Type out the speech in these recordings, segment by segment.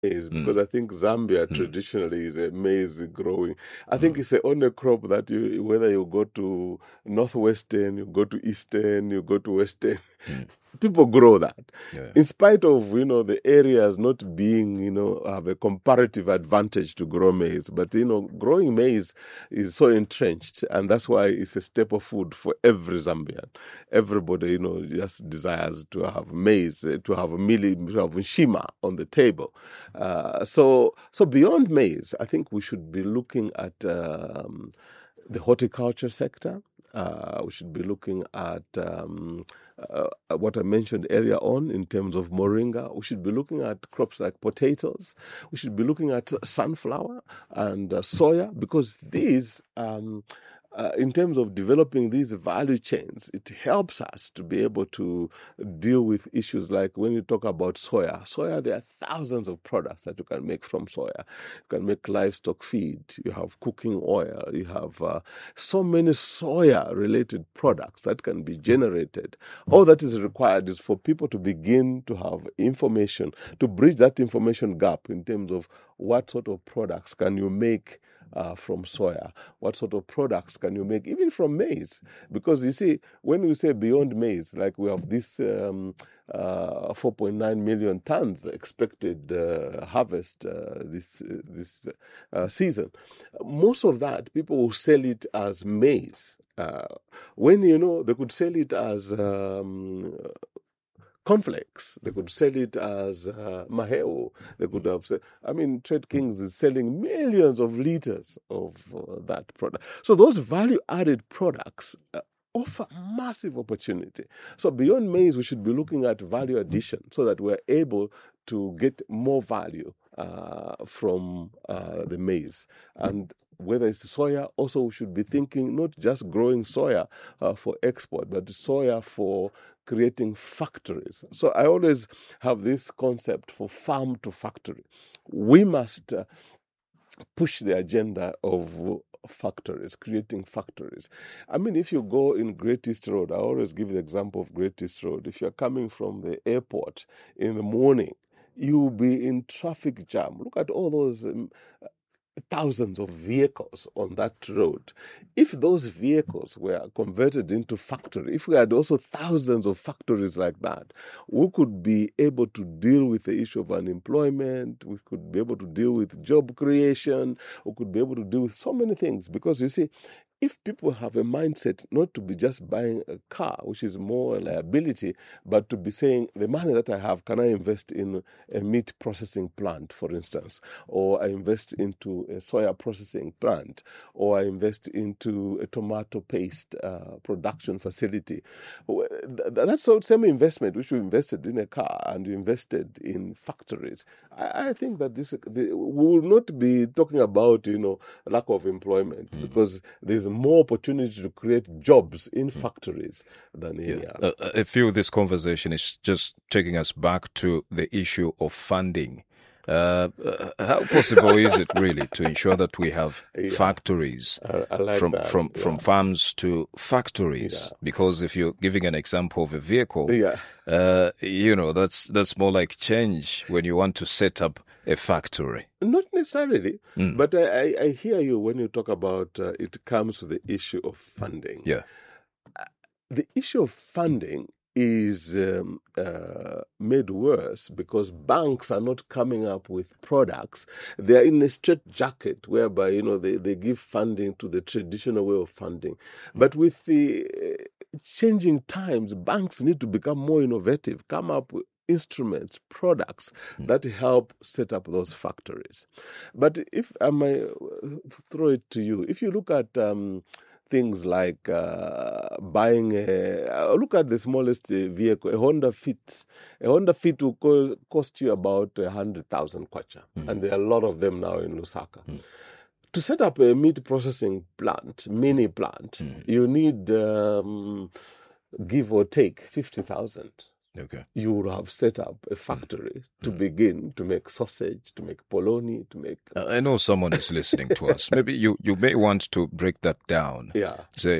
maize, because I think Zambia traditionally is a maize growing. I think it's the only crop that whether you go to northwestern, you go to eastern, you go to western, people grow that. Yeah. In spite of, the areas not being, have a comparative advantage to grow maize. But, growing maize is so entrenched, and that's why it's a staple food for every Zambian. Everybody, just desires to have maize, to have to have shima on the table. So beyond maize, I think we should be looking at the horticulture sector. We should be looking at what I mentioned earlier on in terms of moringa. We should be looking at crops like potatoes. We should be looking at sunflower and soya, because these, in terms of developing these value chains, it helps us to be able to deal with issues like when you talk about soya, there are thousands of products that you can make from soya. You can make livestock feed, you have cooking oil, you have so many soya-related products that can be generated. All that is required is for people to begin to have information, to bridge that information gap in terms of what sort of products can you make from soya? What sort of products can you make even from maize? Because you see, when we say beyond maize, like we have this 4.9 million tons expected harvest this season. Most of that, people will sell it as maize. When they could sell it as cornflakes, they could sell it as maheo. They could have said, Trade Kings is selling millions of liters of that product. So those value-added products offer massive opportunity. So beyond maize, we should be looking at value addition so that we're able to get more value from the maize. And whether it's soya, also we should be thinking not just growing soya for export, but soya for creating factories. So I always have this concept for farm to factory. We must push the agenda of factories, creating factories. If you go in Great East Road, I always give the example of Great East Road. If you're coming from the airport in the morning, you'll be in traffic jam. Look at all those thousands of vehicles on that road. If those vehicles were converted into factory, if we had also thousands of factories like that, we could be able to deal with the issue of unemployment, we could be able to deal with job creation, we could be able to deal with so many things. Because you see, if people have a mindset not to be just buying a car, which is more a liability, but to be saying, the money that I have, can I invest in a meat processing plant, for instance, or I invest into a soya processing plant, or I invest into a tomato paste production facility. That's the same investment which you invested in a car and you invested in factories. I think that we will not be talking about, lack of employment, because there's more opportunity to create jobs in factories than any other. I feel this conversation is just taking us back to the issue of funding. How possible is it really to ensure that we have factories I like from farms to factories? Yeah. Because if you're giving an example of a vehicle, that's more like change when you want to set up a factory. Not necessarily, but I hear you when you talk about it comes to the issue of funding. Yeah, the issue of funding is made worse because banks are not coming up with products. They are in a straitjacket whereby they give funding to the traditional way of funding. But with the changing times, banks need to become more innovative, come up with instruments, products that help set up those factories. But if I might throw it to you, if you look at things like buying look at the smallest vehicle, a Honda Fit. A Honda Fit will cost you about 100,000 kwacha, and there are a lot of them now in Lusaka. To set up a meat processing plant, mini plant, you need, give or take, 50,000. Okay. You would have set up a factory to begin to make sausage, to make polony, to make... I know someone is listening to us. Maybe you may want to break that down. Yeah. Say,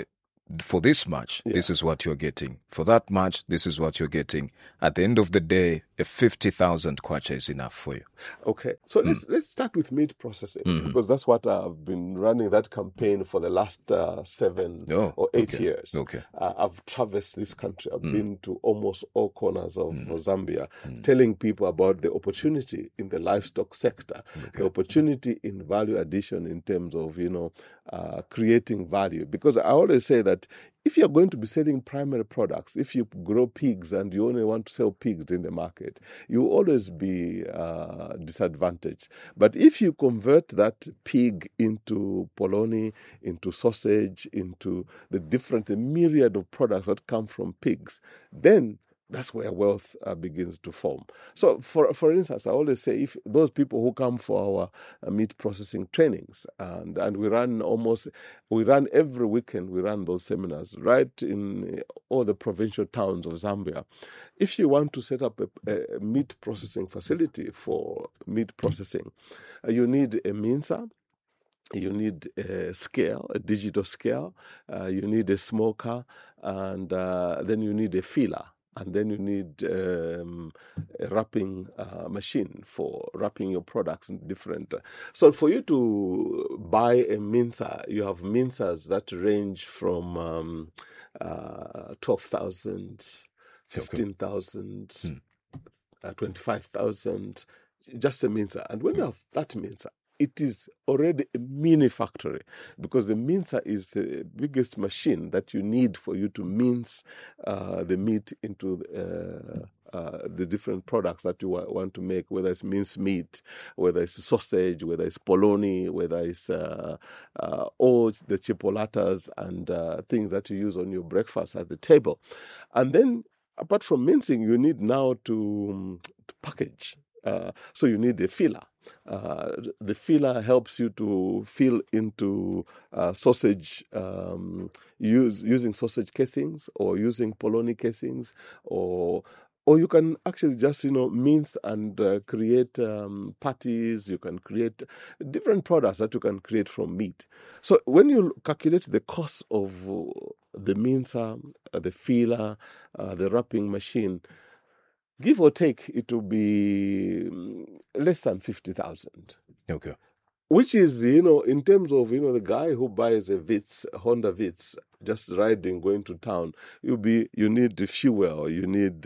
for this much, this is what you're getting. For that much, this is what you're getting. At the end of the day, a 50,000 kwacha is enough for you. Okay, so let's start with meat processing, because that's what I've been running that campaign for the last 7 or 8 years. Okay. I've traversed this country. I've been to almost all corners of Zambia, telling people about the opportunity in the livestock sector, the opportunity in value addition in terms of, creating value. Because I always say that if you're going to be selling primary products, if you grow pigs and you only want to sell pigs in the market, you will always be disadvantaged. But if you convert that pig into polony, into sausage, into the myriad of products that come from pigs, then that's where wealth begins to form. So, for instance, I always say, if those people who come for our meat processing trainings, and we run every weekend, we run those seminars right in all the provincial towns of Zambia. If you want to set up a meat processing facility for meat processing, you need a mincer. You need a scale, a digital scale. You need a smoker, and then you need a filler. And then you need a wrapping machine for wrapping your products in different. So for you to buy a mincer, you have mincers that range from 12,000, 15,000, 25,000, just a mincer. And when you have that mincer, it is already a mini factory, because the mincer is the biggest machine that you need for you to mince the meat into the different products that you want to make, whether it's minced meat, whether it's sausage, whether it's polony, whether it's all the chipolatas and things that you use on your breakfast at the table. And then, apart from mincing, you need now to package. So you need a filler. The filler helps you to fill into sausage, using sausage casings or using polony casings, or you can actually just mince and create patties. You can create different products that you can create from meat. So when you calculate the cost of the mincer, the filler, the wrapping machine, give or take, it will be less than 50,000. Okay. Which is, in terms of, the guy who buys a Honda Vitz, just riding, going to town, you need the fuel, you need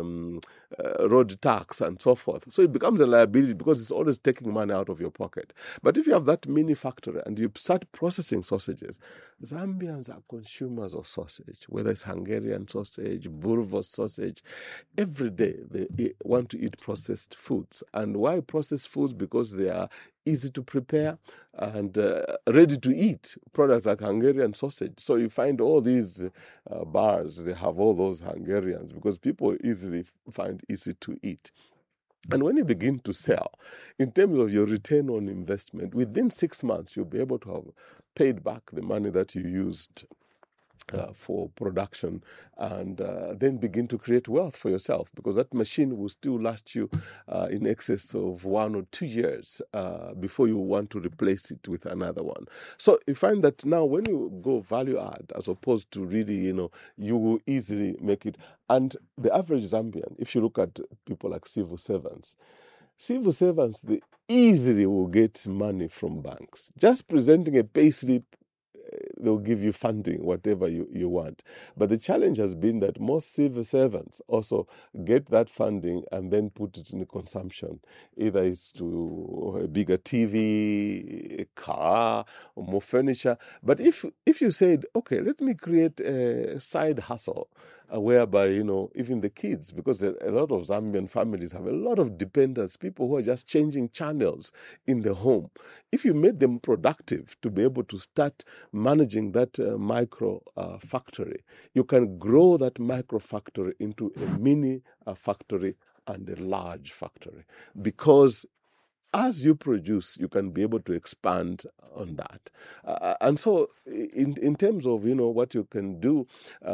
road tax and so forth. So it becomes a liability because it's always taking money out of your pocket. But if you have that mini factory and you start processing sausages, Zambians are consumers of sausage, whether it's Hungarian sausage, Burgos sausage. Every day they want to eat processed foods. And why processed foods? Because they are easy to prepare and ready to eat, products like Hungarian sausage. So you find all these bars, they have all those Hungarians because people find easy to eat. And when you begin to sell, in terms of your return on investment, within 6 months, you'll be able to have paid back the money that you used for production, and then begin to create wealth for yourself, because that machine will still last you in excess of 1 or 2 years before you want to replace it with another one. So you find that now when you go value add, as opposed to really, you will easily make it. And the average Zambian, if you look at people like civil servants, they easily will get money from banks. Just presenting a payslip, they'll give you funding, whatever you want. But the challenge has been that most civil servants also get that funding and then put it in consumption. Either it's to a bigger TV, a car, or more furniture. But if you said, okay, let me create a side hustle, whereby, even the kids, because a lot of Zambian families have a lot of dependents, people who are just changing channels in the home. If you made them productive to be able to start managing that micro factory, you can grow that micro factory into a mini factory and a large factory, because as you produce, you can be able to expand on that. And so in terms of, what you can do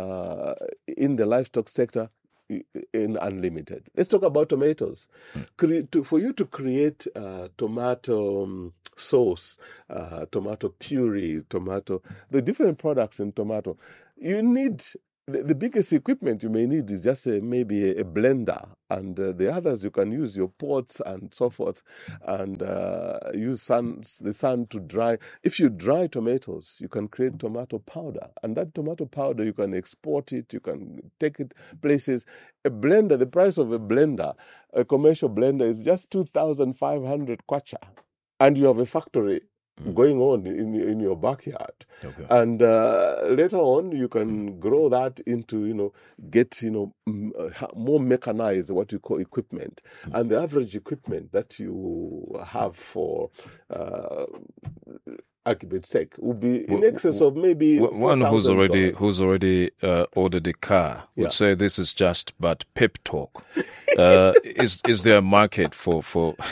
in the livestock sector, in unlimited. Let's talk about tomatoes. For you to create tomato sauce, tomato puree, the different products in tomato, you need the biggest equipment you may need is just maybe a blender, and the others you can use your pots and so forth, and use the sun to dry. If you dry tomatoes, you can create tomato powder, and that tomato powder you can export it, you can take it places. A blender, the price of a blender, a commercial blender, is just 2,500 kwacha, and you have a factory going on in your backyard. Okay. And later on, you can grow that into, get, more mechanized, what you call equipment. And the average equipment that you have for argument's sake will be in excess of maybe one who's $4,000. already ordered a car would say this is just but pep talk. Is there a market for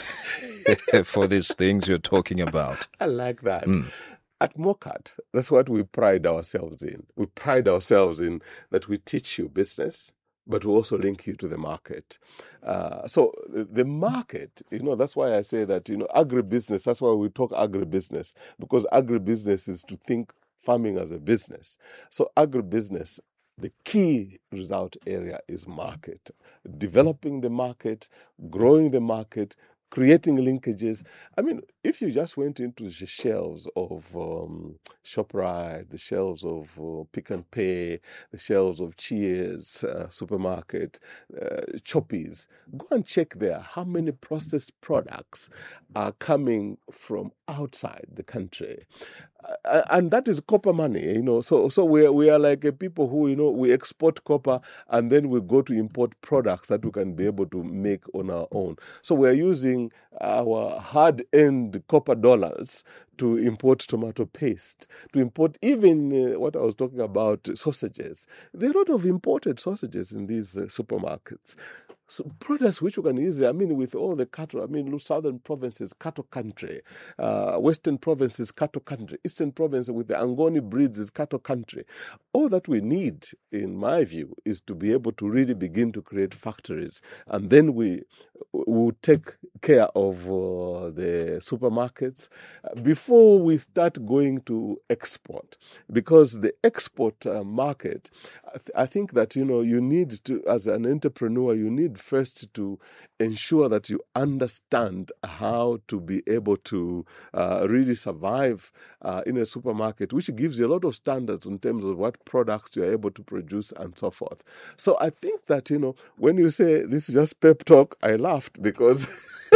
for these things you're talking about? I like that. At Mokat, that's what we pride ourselves in. We pride ourselves in that we teach you business, but we also link you to the market. So the market, that's why I say that, agribusiness, that's why we talk agribusiness, because agribusiness is to think farming as a business. So agribusiness, the key result area is market. Developing the market, growing the market, creating linkages. I mean, if you just went into the shelves of ShopRite, the shelves of Pick and Pay, the shelves of Cheers supermarket, Choppies, go and check there how many processed products are coming from outside the country. And that is copper money, So we are like a people who, we export copper and then we go to import products that we can be able to make on our own. So we are using our hard-earned copper dollars to import tomato paste, to import even what I was talking about, sausages. There are a lot of imported sausages in these supermarkets. So products which you can easily, with all the cattle, southern provinces, cattle country, western provinces, cattle country, eastern province with the Angoni breeds is cattle country. All that we need, in my view, is to be able to really begin to create factories. And then we will take care of the supermarkets before we start going to export. Because the export market, I think that, you need to, as an entrepreneur, you need first to ensure that you understand how to be able to really survive in a supermarket, which gives you a lot of standards in terms of what products you're able to produce and so forth. So I think that, when you say this is just pep talk, I laughed because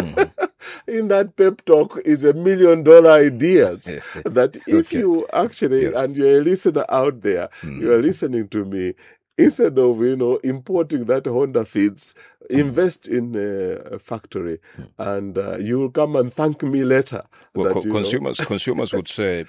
in that pep talk is $1 million ideas that if you actually, and you're a listener out there, you're listening to me, instead of, importing that Honda feeds, invest in a factory, and you will come and thank me later. Well, consumers would say,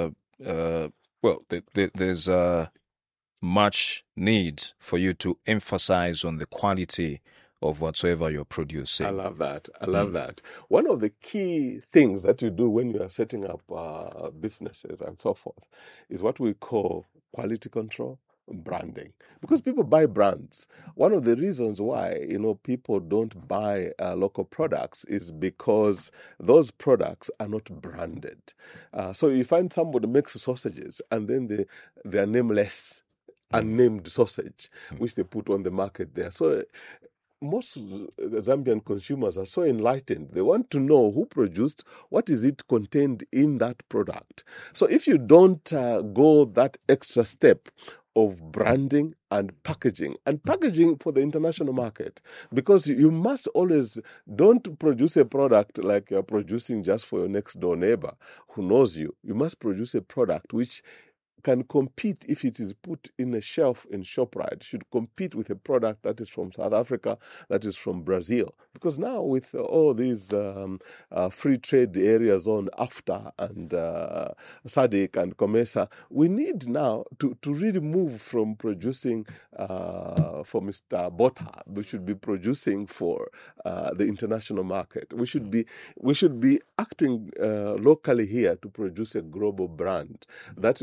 there's much need for you to emphasize on the quality of whatsoever you're producing. I love that. That. One of the key things that you do when you are setting up businesses and so forth is what we call quality control, branding, because people buy brands. One of the reasons why people don't buy local products is because those products are not branded. So you find somebody makes sausages and then they are nameless, unnamed sausage, which they put on the market there. So most Zambian consumers are so enlightened. They want to know who produced, what is it contained in that product. So if you don't go that extra step of branding and packaging for the international market, because you must always don't produce a product like you're producing just for your next door neighbor who knows you. You must produce a product which can compete, if it is put in a shelf in ShopRite, should compete with a product that is from South Africa, that is from Brazil. Because now with all these free trade areas on AFTA and SADC and COMESA, we need now to really move from producing for Mr. Botha. We should be producing for the international market. We should be acting locally here to produce a global brand that we can be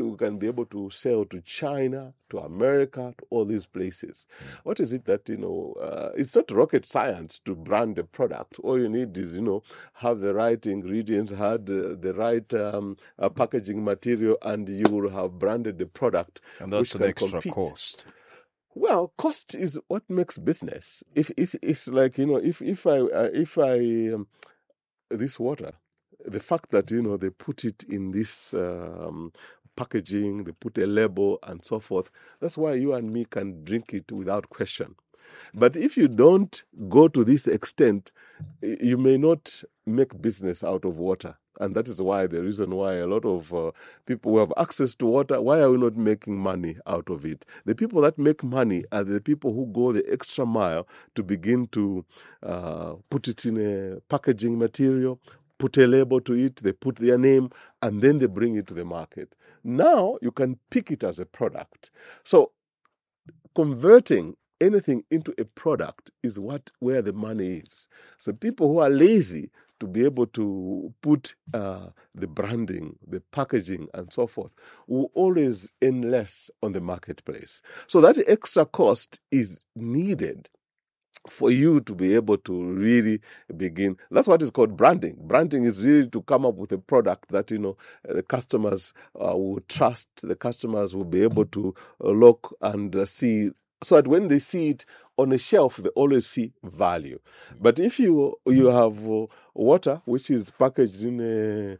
be able to sell to China, to America, to all these places. What is it that, it's not rocket science to brand a product. All you need is, have the right ingredients, have the right packaging material, and you will have branded the product. And that's an extra cost. Well, cost is what makes business. If it's like, if I this water, the fact that they put it in this packaging, they put a label and so forth, that's why you and me can drink it without question. But if you don't go to this extent, you may not make business out of water. And that is why the reason why a lot of people who have access to water, why are we not making money out of it? The people that make money are the people who go the extra mile to begin to put it in a packaging material, put a label to it, they put their name, and then they bring it to the market. Now you can pick it as a product. So converting anything into a product is where the money is. So people who are lazy to be able to put the branding, the packaging, and so forth, will always earn less on the marketplace. So that extra cost is needed for you to be able to really begin. That's what is called branding. Branding is really to come up with a product that, the customers will trust, the customers will be able to look and see, so that when they see it on a shelf, they always see value. But if you have water, which is packaged in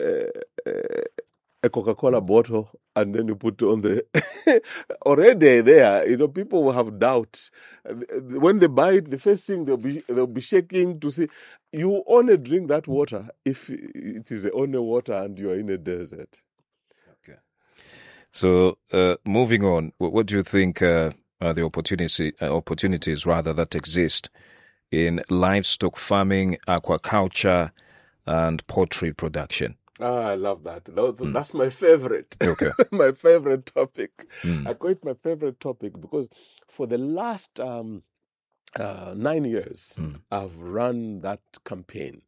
a Coca-Cola bottle, and then you put on the already there, people will have doubts. When they buy it, the first thing they'll be shaking to see. You only drink that water if it is the only water and you are in a desert. Okay. So moving on, what do you think are the opportunities rather that exist in livestock farming, aquaculture, and poultry production? I love that. That's my favorite. Okay. My favorite topic. I call it my favorite topic because for the last 9 years, I've run that campaign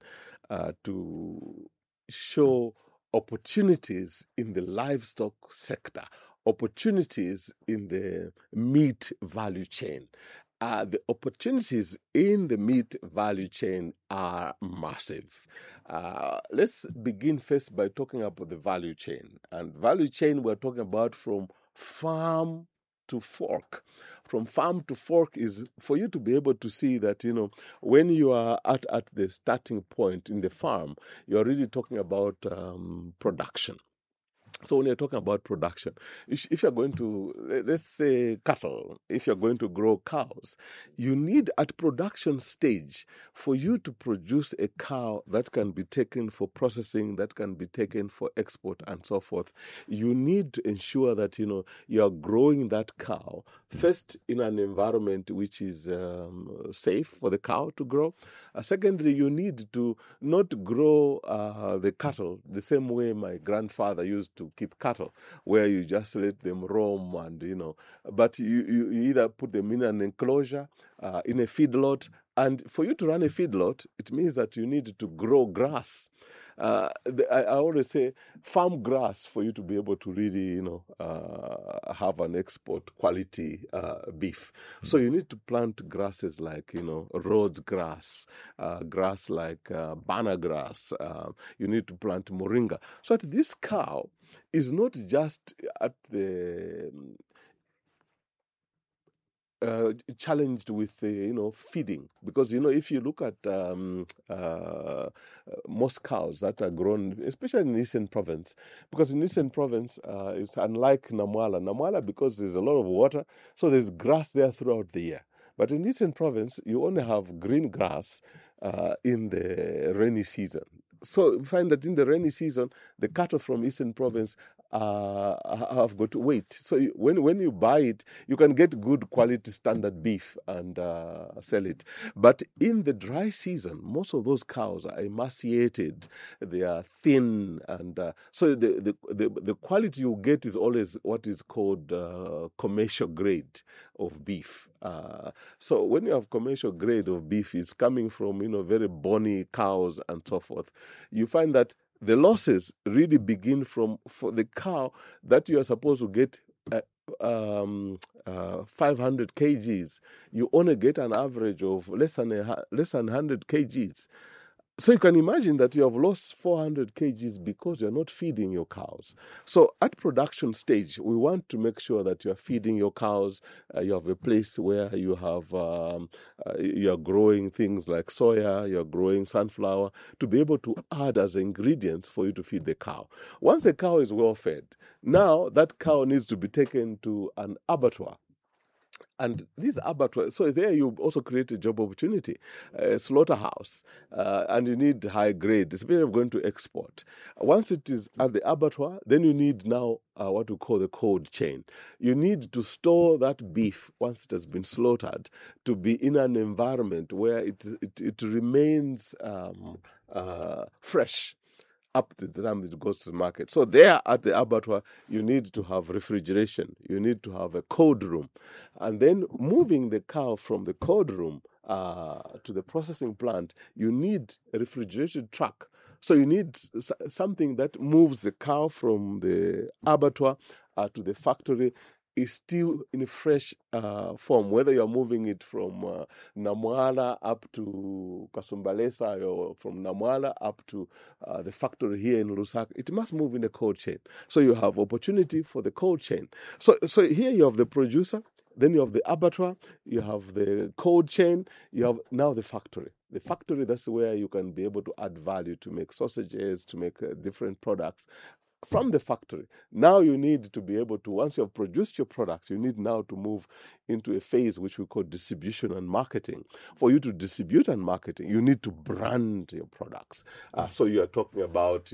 to show opportunities in the livestock sector, opportunities in the meat value chain. The opportunities in the meat value chain are massive. Let's begin first by talking about the value chain. And value chain, we're talking about from farm to fork. From farm to fork is for you to be able to see that, when you are at the starting point in the farm, you're really talking about production. So when you're talking about production, if you're going to, let's say, cattle, if you're going to grow cows, you need at production stage for you to produce a cow that can be taken for processing, that can be taken for export and so forth. You need to ensure that, you are growing that cow first in an environment which is safe for the cow to grow. Secondly, you need to not grow the cattle the same way my grandfather used to keep cattle, where you just let them roam and, but you either put them in an enclosure, in a feedlot, and for you to run a feedlot, it means that you need to grow grass. I always say farm grass for you to be able to really, have an export quality beef. So you need to plant grasses like, Rhodes grass, grass like banana grass. You need to plant moringa. So that this cow is not just at the challenged with feeding, because if you look at most cows that are grown, especially in Eastern Province, because in Eastern Province it's unlike Namwala, because there's a lot of water, so there's grass there throughout the year. But in Eastern Province, you only have green grass in the rainy season. So you find that in the rainy season, the cattle from Eastern Province have got to wait. So when you buy it, you can get good quality standard beef and sell it. But in the dry season, most of those cows are emaciated, they are thin, and so the quality you get is always what is called commercial grade of beef. So when you have commercial grade of beef, it's coming from very bony cows and so forth. You find that the losses really begin for the cow that you are supposed to get 500 kgs. You only get an average of less than 100 kgs. So you can imagine that you have lost 400 kgs because you're not feeding your cows. So at production stage, we want to make sure that you're feeding your cows. You have a place where you have you're growing things like soya, you're growing sunflower, to be able to add as ingredients for you to feed the cow. Once the cow is well fed, now that cow needs to be taken to an abattoir. And these abattoirs, so there you also create a job opportunity, a slaughterhouse, and you need high grade, especially if you're going to export. Once it is at the abattoir, then you need now what we call the cold chain. You need to store that beef once it has been slaughtered to be in an environment where it remains fresh up to the time it goes to the market. So there at the abattoir, you need to have refrigeration. You need to have a cold room. And then moving the cow from the cold room to the processing plant, you need a refrigerated truck. So you need something that moves the cow from the abattoir to the factory is still in a fresh form, whether you're moving it from Namwala up to Kasumbalesa or from Namwala up to the factory here in Lusaka, it must move in the cold chain. So you have opportunity for the cold chain. So here you have the producer, then you have the abattoir, you have the cold chain, you have now the factory. The factory, that's where you can be able to add value to make sausages, to make different products from the factory. Now you need to be able to, once you have produced your products, you need now to move into a phase which we call distribution and marketing. For you to distribute and marketing, you need to brand your products. So you are talking about,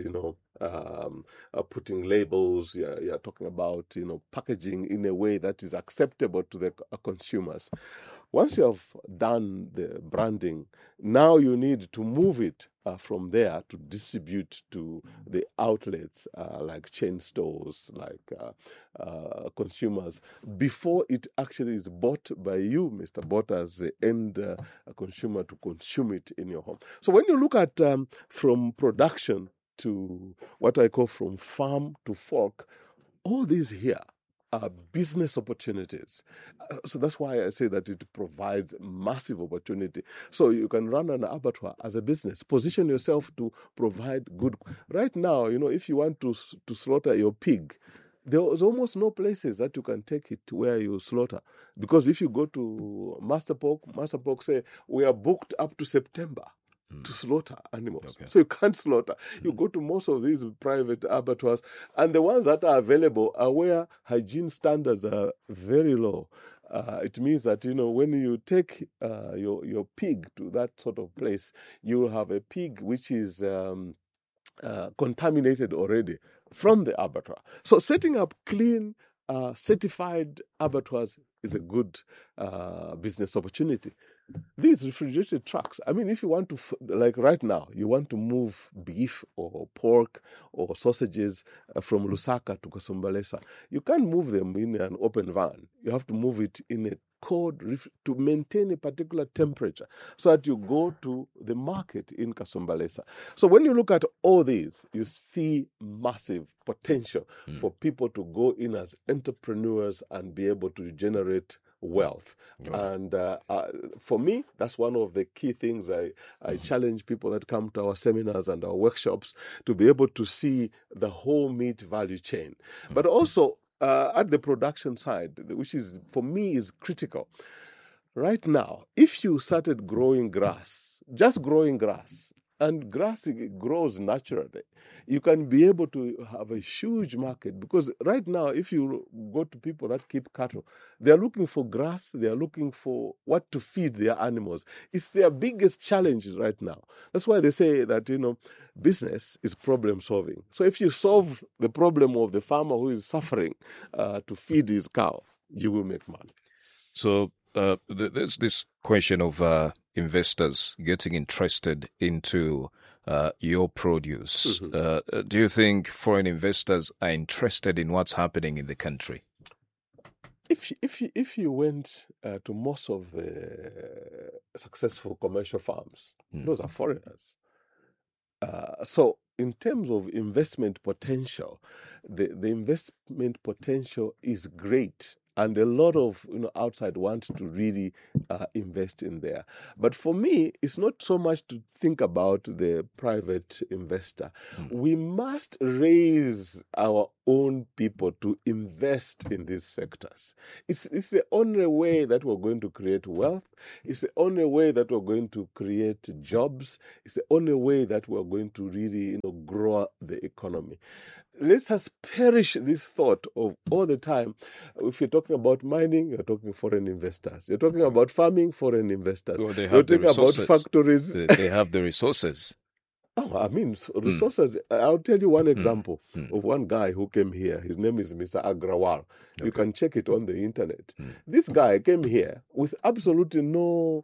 putting labels, you're talking about, packaging in a way that is acceptable to the consumers. Once you have done the branding, now you need to move it from there to distribute to the outlets like chain stores, like consumers, before it actually is bought by you, Mr. Bott, as the end consumer to consume it in your home. So when you look at from production to what I call from farm to fork, all these here are business opportunities. So that's why I say that it provides massive opportunity. So you can run an abattoir as a business, position yourself to provide good. Right now, if you want to slaughter your pig, there's almost no places that you can take it to where you slaughter. Because if you go to Master Pork say, we are booked up to September to slaughter animals. Okay. So you can't slaughter. You go to most of these private abattoirs, and the ones that are available are where hygiene standards are very low. It means that, when you take your pig to that sort of place, you have a pig which is contaminated already from the abattoir. So setting up clean, certified abattoirs is a good business opportunity. These refrigerated trucks, if you want to, like right now, you want to move beef or pork or sausages from Lusaka to Kasumbalesa, you can't move them in an open van. You have to move it in a cold to maintain a particular temperature so that you go to the market in Kasumbalesa. So when you look at all these, you see massive potential for people to go in as entrepreneurs and be able to generate wealth. Yeah. And for me, that's one of the key things I challenge people that come to our seminars and our workshops to be able to see the whole meat value chain. But also at the production side, which is, for me, is critical. Right now, if you started growing grass, just growing grass, and grass grows naturally, you can be able to have a huge market. Because right now, if you go to people that keep cattle, they're looking for grass, they're looking for what to feed their animals. It's their biggest challenge right now. That's why they say that, business is problem solving. So if you solve the problem of the farmer who is suffering to feed his cow, you will make money. So there's this question of investors getting interested into your produce. Mm-hmm. Do you think foreign investors are interested in what's happening in the country? If you went to most of the successful commercial farms, those are foreigners. So in terms of investment potential, the investment potential is great. And a lot of outside want to really invest in there. But for me, it's not so much to think about the private investor. We must raise our own people to invest in these sectors. It's the only way that we're going to create wealth. It's the only way that we're going to create jobs. It's the only way that we're going to really grow the economy. Let us perish this thought of all the time. If you're talking about mining, you're talking foreign investors. You're talking about farming, foreign investors. Well, they you're have the talking about resources. factories. They have the resources. Oh, I mean, resources. I'll tell you one example of one guy who came here. His name is Mr. Agrawal. You can check it on the internet. This guy came here with absolutely no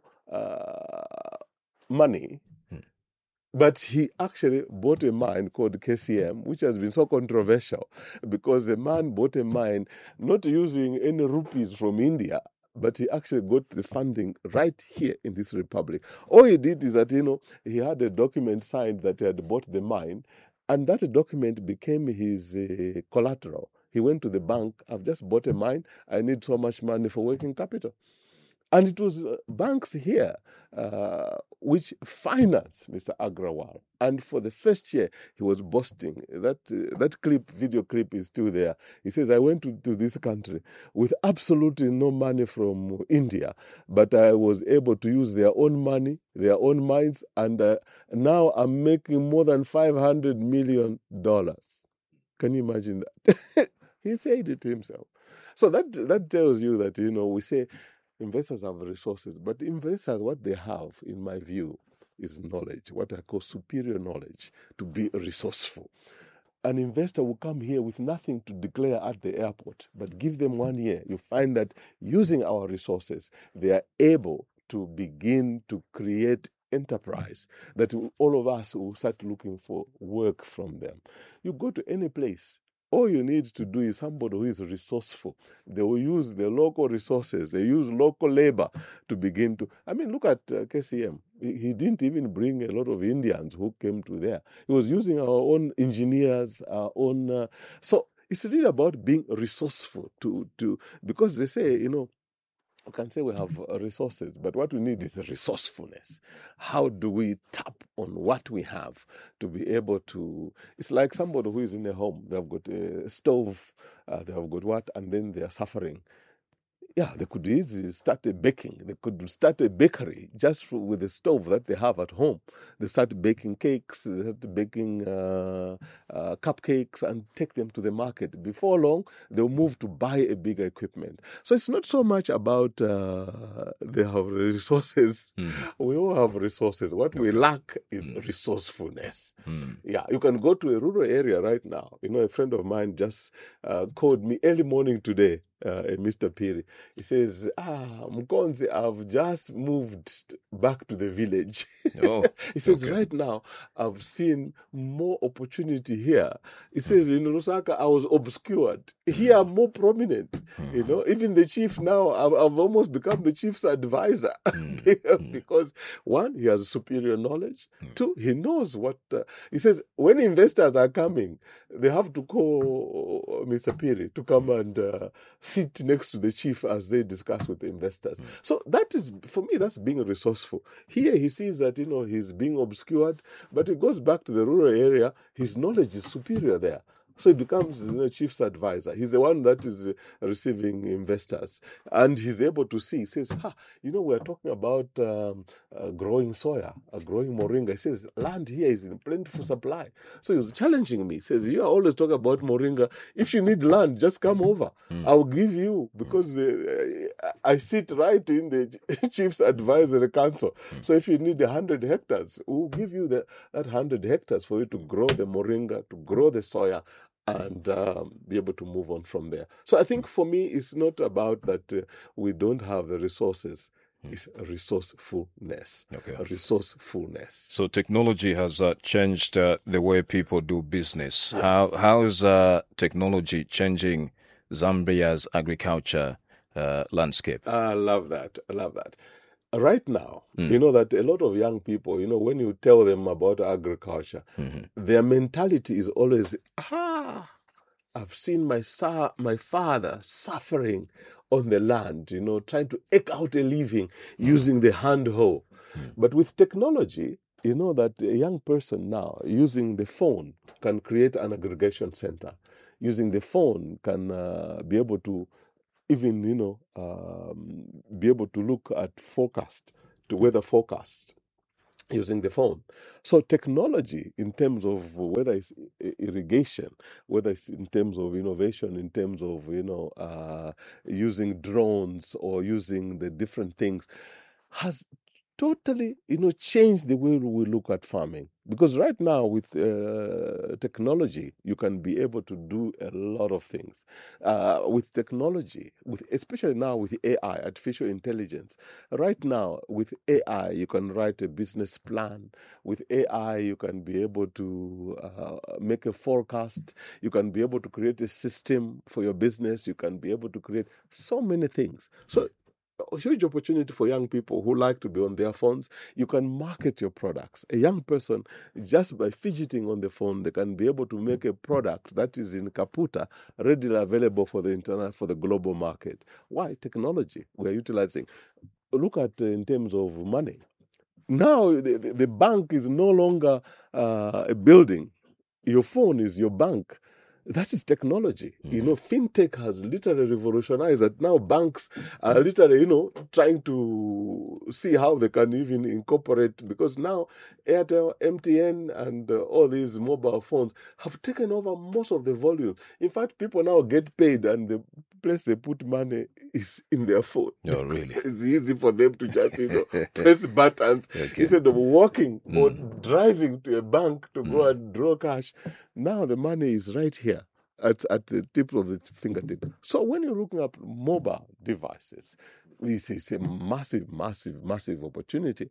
money. But he actually bought a mine called KCM, which has been so controversial because the man bought a mine not using any rupees from India, but he actually got the funding right here in this republic. All he did is that, he had a document signed that he had bought the mine, and that document became his collateral. He went to the bank, I've just bought a mine, I need so much money for working capital. And it was banks here which financed Mr. Agrawal. And for the first year, he was boasting. That video clip is still there. He says, I went to this country with absolutely no money from India, but I was able to use their own money, their own mines, and now I'm making more than $500 million. Can you imagine that? He said it himself. So that tells you that, we say, investors have resources, but investors, what they have, in my view, is knowledge, what I call superior knowledge, to be resourceful. An investor will come here with nothing to declare at the airport, but give them 1 year. You find that using our resources, they are able to begin to create enterprise that all of us will start looking for work from them. You go to any place, all you need to do is somebody who is resourceful. They will use the local resources. They use local labor to begin to... look at KCM. He didn't even bring a lot of Indians who came to there. He was using our own engineers, our own... So it's really about being resourceful because they say, we can say we have resources, but what we need is resourcefulness. How do we tap on what we have to be able to... It's like somebody who is in a home. They've got a stove, they have got what, and then they are suffering. Yeah, they could easily start a baking. They could start a bakery just with the stove that they have at home. They start baking cakes, they start baking cupcakes and take them to the market. Before long, they'll move to buy a bigger equipment. So it's not so much about they have resources. We all have resources. What we lack is resourcefulness. Yeah, you can go to a rural area right now. A friend of mine just called me early morning today. Mr. Piri. He says, Mkonzi, I've just moved back to the village. Oh, he says, right now, I've seen more opportunity here. He says, in Lusaka, I was obscured. Here, I'm more prominent. Even the chief now, I've almost become the chief's advisor. Because, one, he has superior knowledge. Two, he knows what... he says, when investors are coming, they have to call Mr. Piri to come and sit next to the chief as they discuss with the investors. So that is, for me, that's being resourceful. Here he sees that, he's being obscured, but he goes back to the rural area, his knowledge is superior there. So he becomes chief's advisor. He's the one that is receiving investors. And he's able to see. He says, we're talking about growing soya, growing moringa. He says, land here is in plentiful supply. So he's challenging me. He says, you always talk about moringa. If you need land, just come over. I'll give you, because I sit right in the chief's advisory council. So if you need 100 hectares, we'll give you that 100 hectares for you to grow the moringa, to grow the soya, and be able to move on from there. So I think for me, it's not about that we don't have the resources. It's resourcefulness. Okay. Resourcefulness. So technology has changed the way people do business. Yeah. How is technology changing Zambia's agriculture landscape? I love that. right now, you know that a lot of young people, you know, when you tell them about agriculture, their mentality is always, I've seen my father suffering on the land, you know, trying to eke out a living using the hand hoe. But with technology, you know that a young person now using the phone can create an aggregation center. Using the phone can be able to even, you know, be able to look at weather forecast using the phone. So technology in terms of whether it's irrigation, whether it's in terms of innovation, in terms of, you know, using drones or using the different things, has totally, you know, changed the way we look at farming. Because right now with technology, you can be able to do a lot of things. With technology, especially now with AI, artificial intelligence, right now with AI, you can write a business plan. With AI, you can be able to make a forecast. You can be able to create a system for your business. You can be able to create so many things. So a huge opportunity for young people who like to be on their phones. You can market your products. A young person, just by fidgeting on the phone, they can be able to make a product that is in Kaputa, readily available for the internet, for the global market. Why? Technology we're utilizing. Look at in terms of money. Now, the bank is no longer a building. Your phone is your bank. That is technology. You know, fintech has literally revolutionized that. Now banks are literally, you know, trying to see how they can even incorporate, because now Airtel, MTN, and all these mobile phones have taken over most of the volume. In fact, people now get paid and the place they put money is in their phone. Oh, really? It's easy for them to just, you know, press buttons instead of walking or driving to a bank to go and draw cash. Now the money is right here at the tip of the fingertip. So when you're looking at mobile devices, this is a massive, massive, massive opportunity.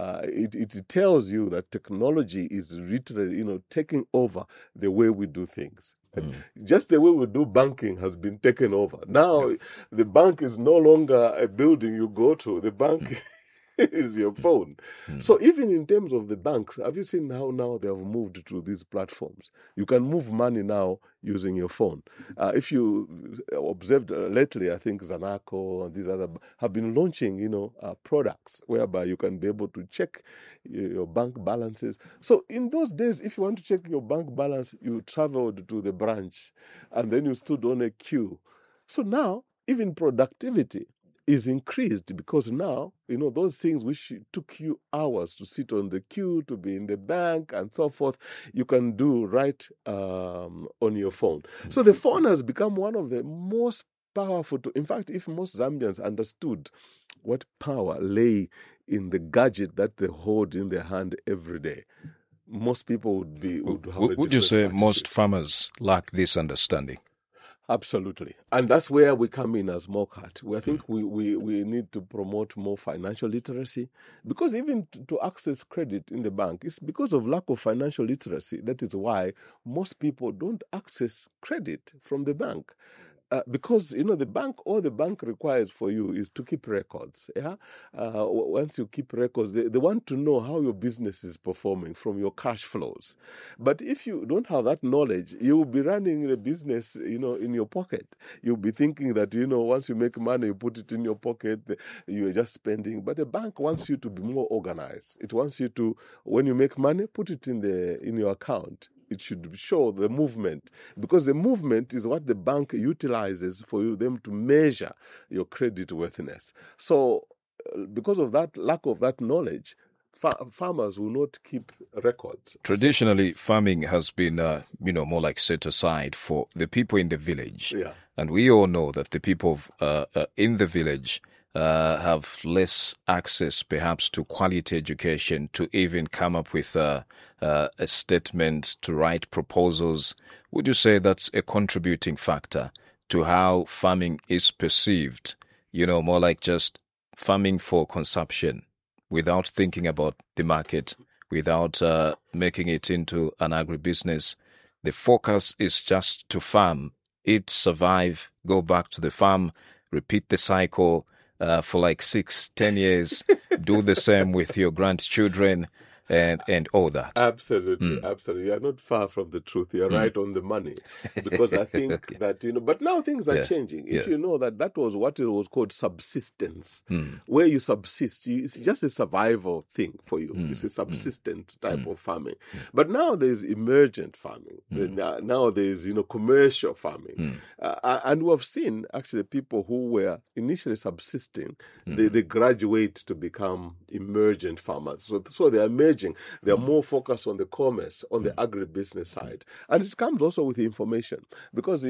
It tells you that technology is literally, you know, taking over the way we do things. Just the way we do banking has been taken over. Now the bank is no longer a building you go to. The bank is your phone. So even in terms of the banks, have you seen how now they have moved to these platforms? You can move money now using your phone. If you observed lately, I think Zanaco and these other have been launching, you know, products whereby you can be able to check your bank balances. So in those days, if you want to check your bank balance, you traveled to the branch and then you stood on a queue. So now, even productivity is increased, because now, you know, those things which took you hours to sit on the queue, to be in the bank and so forth, you can do right on your phone. So the phone has become one of the most powerful. In fact, if most Zambians understood what power lay in the gadget that they hold in their hand every day, most people would have Would you say attitude. most farmers lack this understanding? Absolutely. And that's where we come in as MOCAT. I think we need to promote more financial literacy, because even to access credit in the bank, it's because of lack of financial literacy. That is why most people don't access credit from the bank. Because, you know, all the bank requires for you is to keep records. Yeah. Once you keep records, they want to know how your business is performing from your cash flows. But if you don't have that knowledge, you will be running the business, you know, in your pocket. You'll be thinking that, you know, once you make money, you put it in your pocket, you are just spending. But the bank wants you to be more organized. It wants you to, when you make money, put it in your account. It should show the movement, because the movement is what the bank utilizes for them to measure your credit worthiness. So because of that lack of that knowledge, farmers will not keep records. Traditionally, farming has been, more like set aside for the people in the village. Yeah. And we all know that the people in the village have less access, perhaps, to quality education, to even come up with a statement, to write proposals. Would you say that's a contributing factor to how farming is perceived? You know, more like just farming for consumption, without thinking about the market, without making it into an agribusiness. The focus is just to farm, eat, survive, go back to the farm, repeat the cycle. for like 6-10 years, do the same with your grandchildren and all that. Absolutely, absolutely. You are not far from the truth. You are right on the money. Because I think that, but now things are changing. If you know that was what it was called subsistence, where you subsist. It's just a survival thing for you. It's a subsistent type of farming. But now there's emergent farming. Now there's, commercial farming. And we have seen, actually, people who were initially subsisting, they graduate to become emergent farmers. So they are emerging. They are more focused on the commerce, on the agribusiness side. And it comes also with information. Because,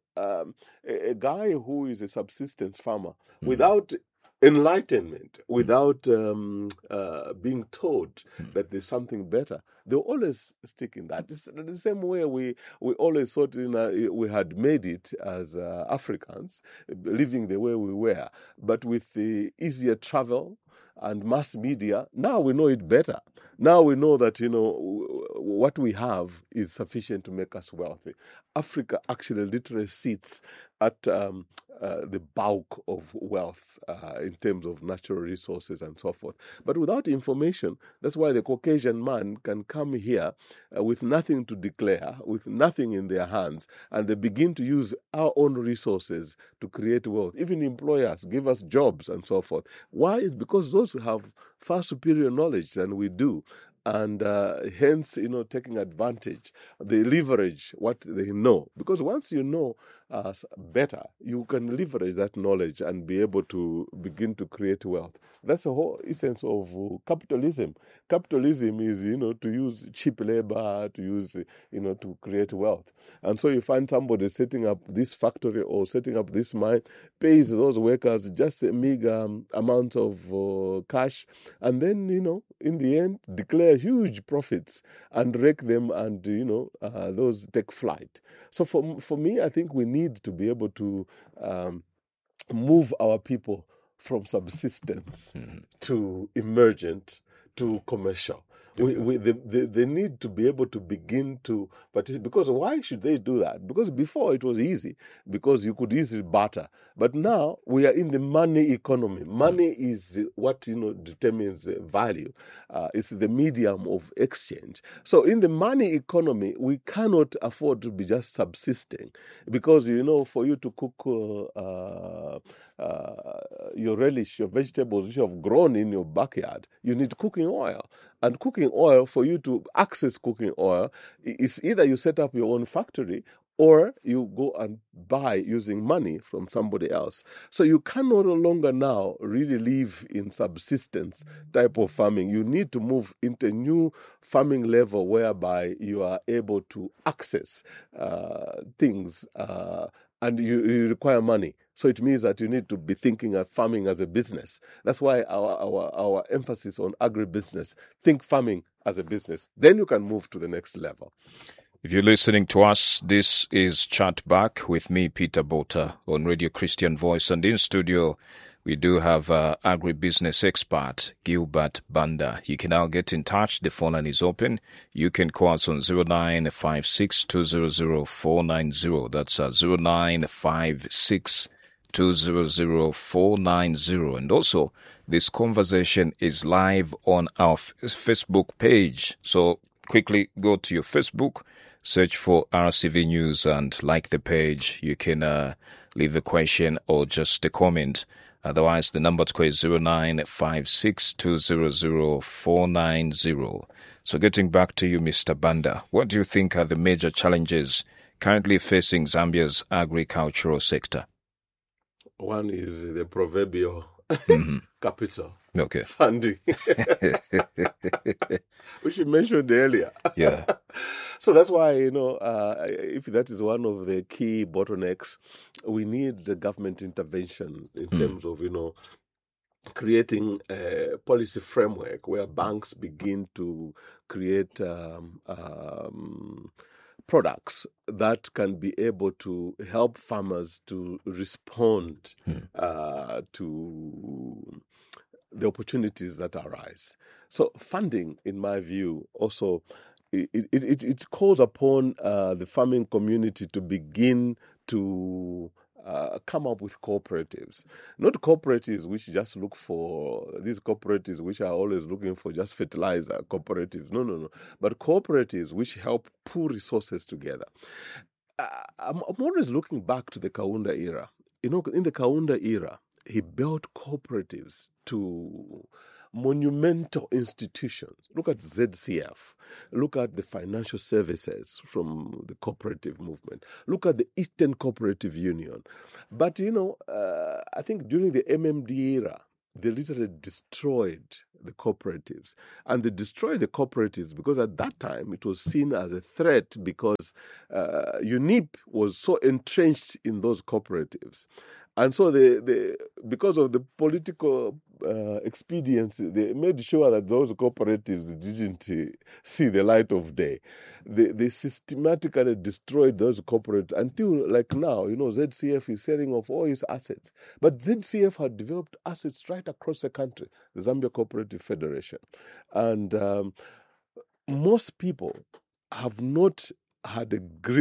a guy who is a subsistence farmer, without enlightenment, without being told that there's something better, they'll always stick in that. It's the same way we always thought we had made it as Africans, living the way we were. But with the easier travel and mass media, now we know it better. Now we know that, what we have is sufficient to make us wealthy. Africa actually literally sits at the bulk of wealth in terms of natural resources and so forth. But without information, that's why the Caucasian man can come here with nothing to declare, with nothing in their hands, and they begin to use our own resources to create wealth. Even employers give us jobs and so forth. Why? It's because those have far superior knowledge than we do. And hence, taking advantage, they leverage what they know. Because once you know better, you can leverage that knowledge and be able to begin to create wealth. That's the whole essence of capitalism. Capitalism is, to use cheap labor, to use, to create wealth. And so you find somebody setting up this factory or setting up this mine, pays those workers just a meager amount of cash, and then, in the end, declare huge profits and rake them, and those take flight. So for me, I think we need to be able to move our people from subsistence to emergent to commercial. They need to be able to begin to participate. Because why should they do that? Because before it was easy, because you could easily barter. But now we are in the money economy. Money is what determines value. It's the medium of exchange. So in the money economy, we cannot afford to be just subsisting, because for you to cook your relish, your vegetables which you have grown in your backyard, you need cooking oil. And cooking oil, for you to access cooking oil, is either you set up your own factory or you go and buy using money from somebody else. So you can no longer now really live in subsistence type of farming. You need to move into a new farming level whereby you are able to access things and you require money. So it means that you need to be thinking of farming as a business. That's why our emphasis on agribusiness. Think farming as a business. Then you can move to the next level. If you're listening to us, this is Chat Back with me, Peter Botha, on Radio Christian Voice. And in studio, we do have agribusiness expert, Gilbert Banda. You can now get in touch. The phone line is open. You can call us on 0956-200-490. That's 0956-200-490. And also, this conversation is live on our Facebook page. So quickly go to your Facebook, search for RCV News and like the page. You can leave a question or just a comment. Otherwise, the number to call is 0956-200-490. So getting back to you, Mr. Banda, what do you think are the major challenges currently facing Zambia's agricultural sector? One is the proverbial capital funding, which you mentioned earlier. Yeah. So that's why, if that is one of the key bottlenecks, we need the government intervention in terms of, creating a policy framework where banks begin to create products that can be able to help farmers to respond to the opportunities that arise. So funding, in my view, also it calls upon the farming community to begin to come up with cooperatives. Not cooperatives which just look for, these cooperatives which are always looking for just fertilizer cooperatives. No. But cooperatives which help pool resources together. I'm always looking back to the Kaunda era. In the Kaunda era, he built cooperatives to monumental institutions. Look at ZCF. Look at the financial services from the cooperative movement. Look at the Eastern Cooperative Union. But, I think during the MMD era, they literally destroyed the cooperatives. And they destroyed the cooperatives because at that time it was seen as a threat because UNIP was so entrenched in those cooperatives. And so because of the political expediency, they made sure that those cooperatives didn't see the light of day. They systematically destroyed those cooperatives until, like now, ZCF is selling off all its assets. But ZCF had developed assets right across the country, the Zambia Cooperative Federation. And most people have not had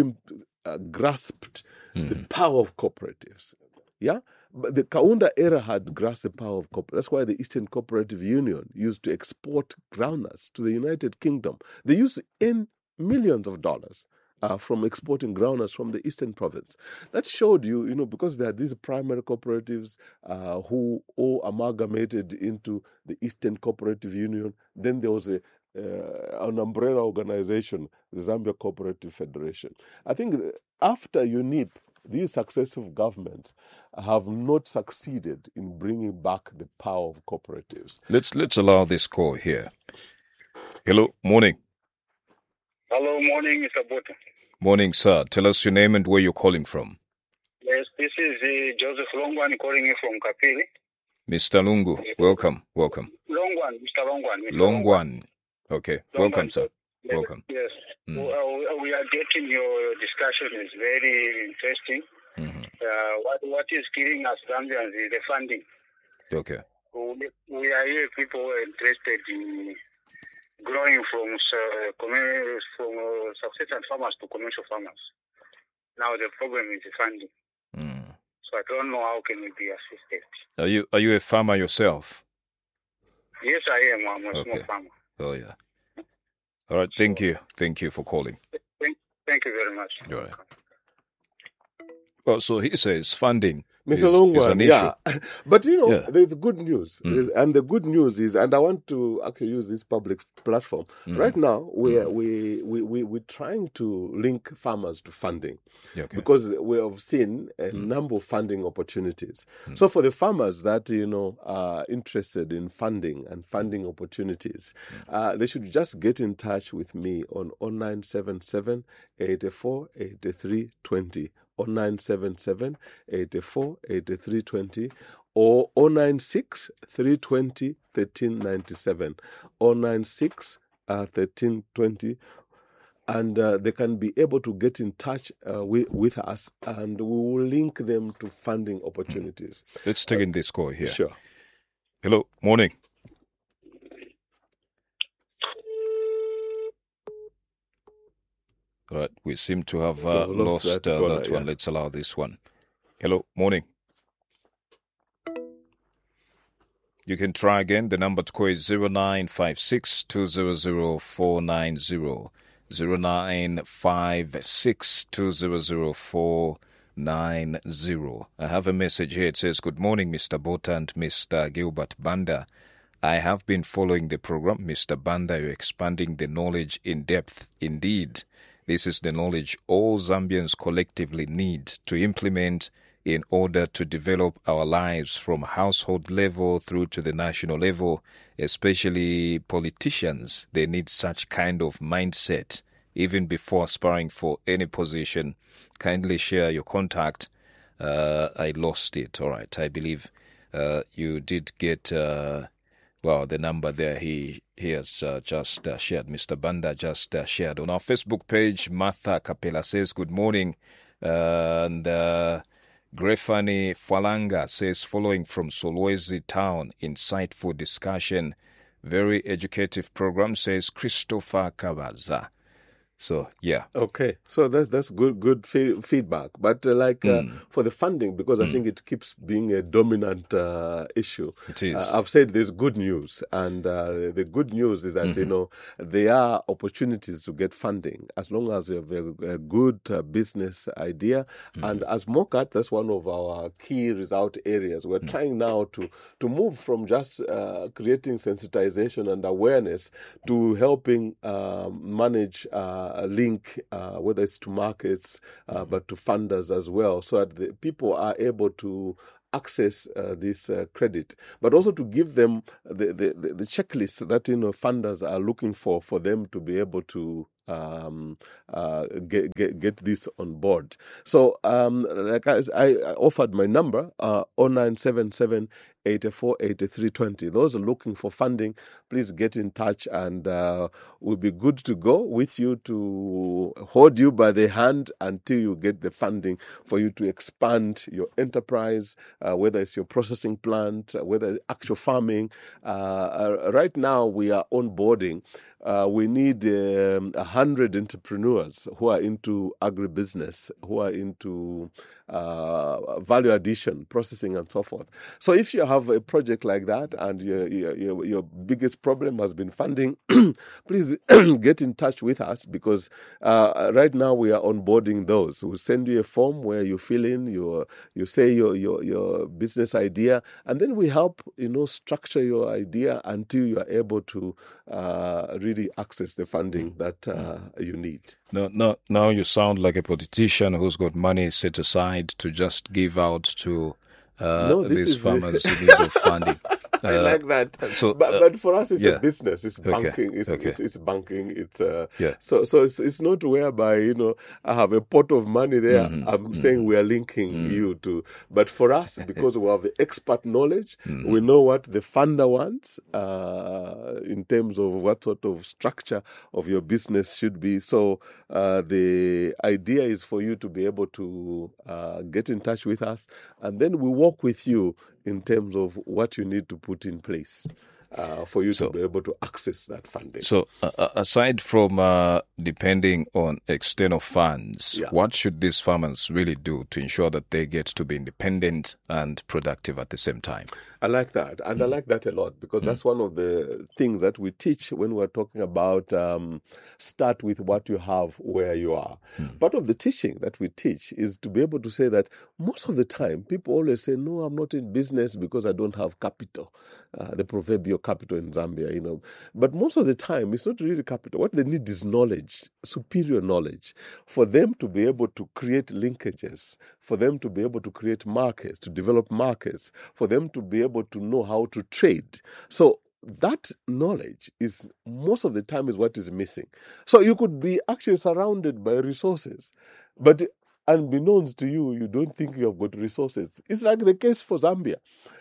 grasped the power of cooperatives. Yeah, but the Kaunda era had grasped the power of cooperatives. That's why the Eastern Cooperative Union used to export groundnuts to the United Kingdom. They used to earn millions of dollars from exporting groundnuts from the Eastern Province. That showed you, because there are these primary cooperatives who all amalgamated into the Eastern Cooperative Union. Then there was an umbrella organization, the Zambia Cooperative Federation. I think after UNIP, these successive governments have not succeeded in bringing back the power of cooperatives. Let's allow this call here. Hello, morning. Hello, morning, Mr. Bota. Morning, sir. Tell us your name and where you're calling from. Yes, this is Joseph Longwan calling you from Kapili. Mr. Lungu, welcome. Longwan, Mr. Longwan. Longwan. Okay, Longwan. Welcome, sir. Yes. Welcome. Yes. We are getting your discussion is very interesting. What is killing us Zambians is the funding. Okay. We are here, people who are interested in growing from subsistence farmers to commercial farmers. Now the problem is the funding. So I don't know how can we be assisted. Are you a farmer yourself? Yes, I am. I'm a small farmer. Oh yeah. All right. Thank you. Thank you for calling. Thank you very much. All right. Well, so he says funding Mr. is an issue. Yeah. But, there's good news. And the good news is, and I want to actually use this public platform. Right now, we're trying to link farmers to funding because we have seen a number of funding opportunities. So for the farmers that, are interested in funding and funding opportunities, they should just get in touch with me on 0977 84 83 20. 0977 84 83 20 or 096 320 1397 096 1320 and they can be able to get in touch with us and we will link them to funding opportunities. Let's take in this call here. Sure. Hello, morning. All right, we seem to have lost that one. Let's allow this one. Hello, morning. You can try again. The number to call is 0956 200 490. 0956 200 490. I have a message here. It says, "Good morning, Mr. Bota and Mr. Gilbert Banda. I have been following the program. Mr. Banda, you're expanding the knowledge in depth. Indeed, this is the knowledge all Zambians collectively need to implement in order to develop our lives from household level through to the national level, especially politicians. They need such kind of mindset even before aspiring for any position. Kindly share your contact." I lost it. All right. I believe you did get the number there. He has just shared. Mr. Banda just shared. On our Facebook page, Martha Capella says, "Good morning." And Grefani Falanga says, "Following from Solwezi town, insightful discussion, very educative program," says Christopher Kabaza. So, yeah. Okay, so that's good feedback. But for the funding, because I think it keeps being a dominant issue. It is. I've said there's good news, and the good news is that there are opportunities to get funding as long as you have a good business idea. And as MOCAT, that's one of our key result areas. We're trying now to move from just creating sensitization and awareness to helping manage link, whether it's to markets, but to funders as well, so that the people are able to access this credit, but also to give them the checklist that funders are looking for them to be able to get this on board. So like I offered my number 0977 84 83 20. Those are looking for funding, please get in touch, and we'll be good to go with you to hold you by the hand until you get the funding for you to expand your enterprise, whether it's your processing plant, whether it's actual farming. Right now we are onboarding. We need 100 entrepreneurs who are into agribusiness, who are into value addition, processing, and so forth. So if you have a project like that and your biggest problem has been funding, please get in touch with us, because right now we are onboarding those. We'll send you a form where you fill in, you say your business idea, and then we help structure your idea until you are able to really access the funding that you need. No, now you sound like a politician who's got money set aside to just give out to these farmers who need the funding. I like that. But for us, it's a business. It's banking. It's banking. It's so it's not whereby I have a pot of money there. I'm saying we are linking you to. But for us, because we have the expert knowledge, we know what the funder wants in terms of what sort of structure of your business should be. So the idea is for you to be able to get in touch with us, and then we work with you in terms of what you need to put in place for you to be able to access that funding. So aside from depending on external funds, what should these farmers really do to ensure that they get to be independent and productive at the same time? I like that, and I like that a lot, because that's one of the things that we teach when we're talking about start with what you have where you are. Part of the teaching that we teach is to be able to say that most of the time people always say, no, I'm not in business because I don't have capital, the proverbial capital in Zambia, But most of the time it's not really capital. What they need is knowledge, superior knowledge, for them to be able to create linkages, for them to be able to create markets, to develop markets, for them to be able to know how to trade. So that knowledge is most of the time is what is missing. So you could be actually surrounded by resources, but unbeknownst to you, you don't think you have got resources. It's like the case for Zambia,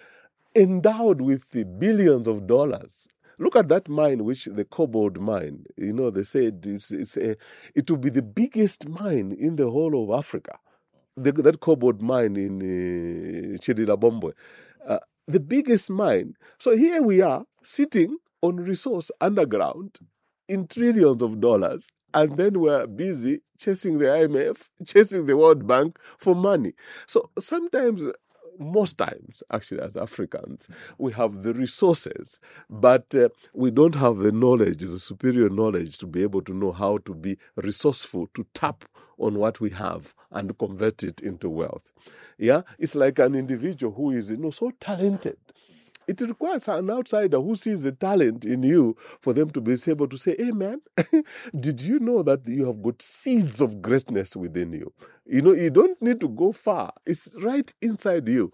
endowed with the billions of dollars. Look at that mine, which the cobalt mine. They say it will be the biggest mine in the whole of Africa. That cobalt mine in Chidilabombo, the biggest mine. So here we are sitting on resource underground in trillions of dollars, and then we're busy chasing the IMF, chasing the World Bank for money. So sometimes, most times, actually, as Africans, we have the resources, but we don't have the knowledge, the superior knowledge, to be able to know how to be resourceful, to tap on what we have and convert it into wealth. Yeah, it's like an individual who is so talented. It requires an outsider who sees the talent in you for them to be able to say, hey man, did you know that you have got seeds of greatness within you? You don't need to go far. It's right inside you,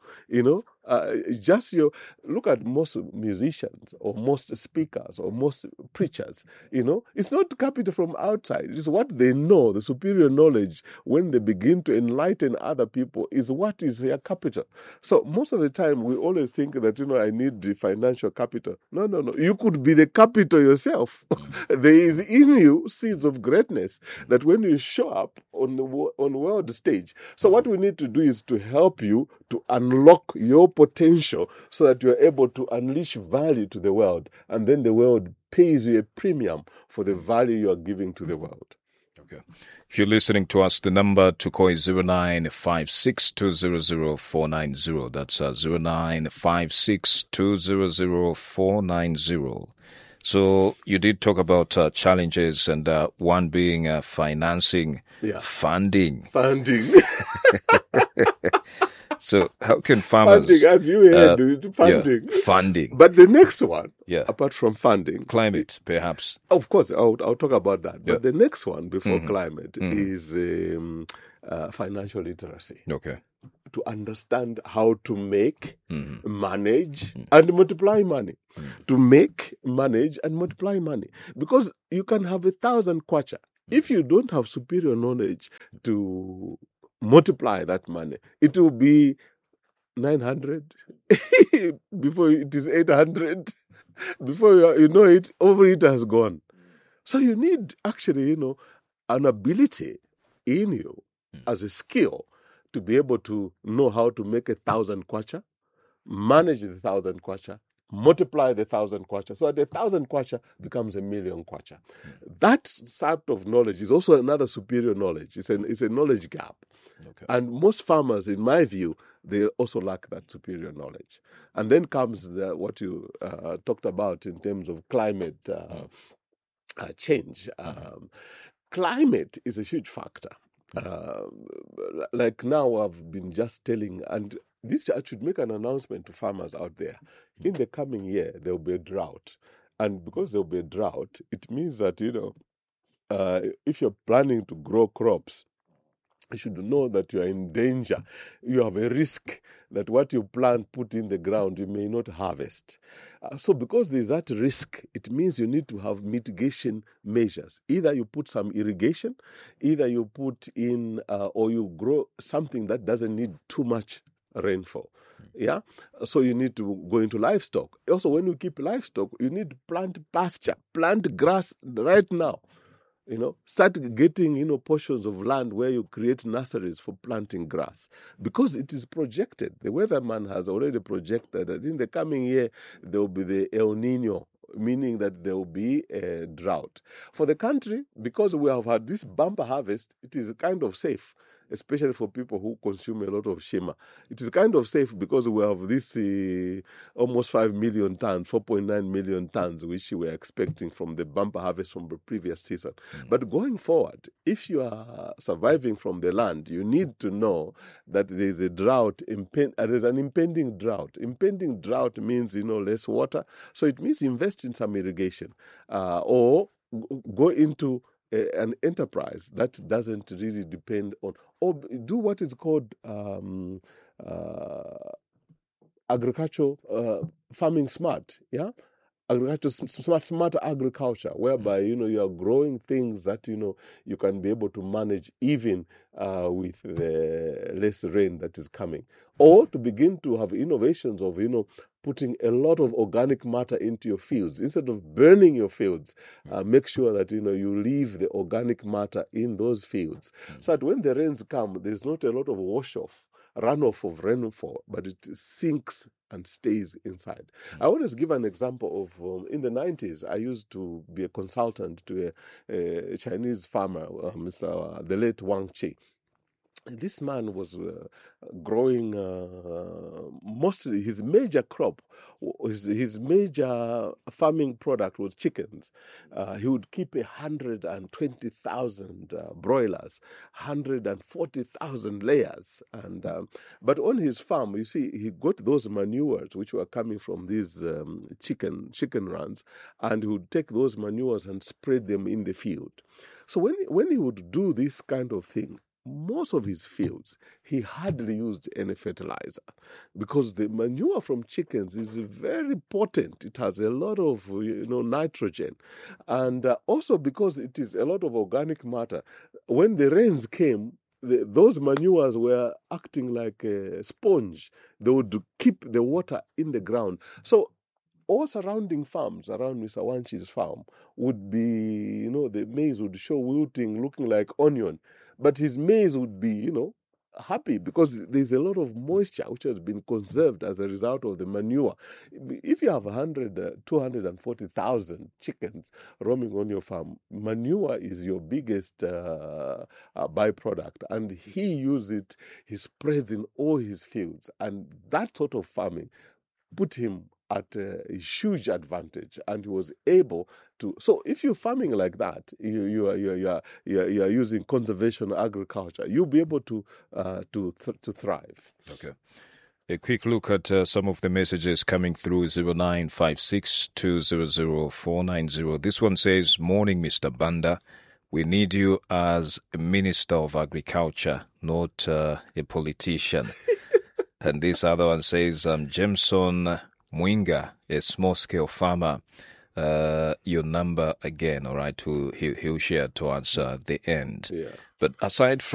look at most musicians or most speakers or most preachers, it's not capital from outside. It's what they know, the superior knowledge when they begin to enlighten other people is what is their capital. So most of the time we always think that, I need the financial capital. No. You could be the capital yourself. There is in you seeds of greatness that when you show up on world stage. So what we need to do is to help you to unlock your potential so that you're able to unleash value to the world, and then the world pays you a premium for the value you are giving to the world. Okay. If you're listening to us, the number to call is 0956200490. That's 0956200490. So you did talk about challenges, and one being financing, funding. Funding. So how can farmers... Funding, as you heard, funding. Yeah, funding. But the next one, Yeah. apart from funding... Climate, perhaps. Of course, I'll talk about that. But Yeah. the next one before climate is financial literacy. Okay. To understand how to make, manage, and multiply money. To make, manage, and multiply money. Because you can have 1,000 kwacha. If you don't have superior knowledge to multiply that money, it will be 900 before it is 800. Before you know it, over it has gone. So you need actually, an ability in you as a skill to be able to know how to make 1,000 kwacha, manage the 1,000 kwacha, multiply the 1,000 kwacha, so that 1,000 kwacha becomes 1,000,000 kwacha. That sort of knowledge is also another superior knowledge. It's a knowledge gap. Okay. And most farmers, in my view, they also lack that superior knowledge. And then comes what you talked about in terms of climate change. Climate is a huge factor. Like now I've been just telling, and this I should make an announcement to farmers out there. In the coming year, there will be a drought. And because there will be a drought, it means that, if you're planning to grow crops, you should know that you are in danger. You have a risk that what you plant, put in the ground, you may not harvest. So because there's that risk, it means you need to have mitigation measures. Either you put some irrigation, either you put in, or you grow something that doesn't need too much rainfall. Yeah, so you need to go into livestock. Also, when you keep livestock, you need to plant pasture, plant grass right now. Start getting, portions of land where you create nurseries for planting grass. Because it is projected. The weatherman has already projected that in the coming year, there will be the El Nino, meaning that there will be a drought. For the country, because we have had this bumper harvest, it is kind of safe, especially for people who consume a lot of shima. It is kind of safe because we have this almost 5 million tons, 4.9 million tons, which we were expecting from the bumper harvest from the previous season. But going forward, if you are surviving from the land, you need to know that there is a drought, there's an impending drought. Impending drought means, less water. So it means invest in some irrigation or go into an enterprise that doesn't really depend on, or do what is called agricultural farming smart, smart agriculture, whereby you are growing things that you can be able to manage even with the less rain that is coming, or to begin to have innovations of putting a lot of organic matter into your fields instead of burning your fields. Make sure that you leave the organic matter in those fields, so that when the rains come, there's not a lot of runoff of rainfall, but it sinks and stays inside. I always give an example of in the 90s, I used to be a consultant to a Chinese farmer, the late Wang Chi. This man was growing mostly his major crop, his major farming product was chickens. He would keep 120,000 broilers, 140,000 layers, and but on his farm, you see, he got those manures which were coming from these chicken runs, and he would take those manures and spread them in the field. So when he would do this kind of thing, most of his fields, he hardly used any fertilizer because the manure from chickens is very potent. It has a lot of nitrogen, and also because it is a lot of organic matter. When the rains came, those manures were acting like a sponge. They would keep the water in the ground. So all surrounding farms around Mr. Wanchi's farm would be, the maize would show wilting, looking like onion. But his maize would be, happy because there's a lot of moisture which has been conserved as a result of the manure. If you have 240,000 chickens roaming on your farm, manure is your biggest byproduct, and he spreads in all his fields, and that sort of farming put him at a huge advantage, and he was able to. So, if you're farming like that, you are using conservation agriculture, you'll be able to thrive. Okay. A quick look at some of the messages coming through 0956200490. This one says, "Morning, Mr. Banda. We need you as a Minister of Agriculture, not a politician." And this other one says, "Jameson Mwinga, a small-scale farmer, your number again," all right, he'll share towards the end. Yeah. But aside from